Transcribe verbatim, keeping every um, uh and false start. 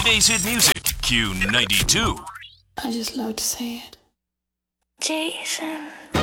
Today's hit music, Q ninety-two. I just love to say it. Jason.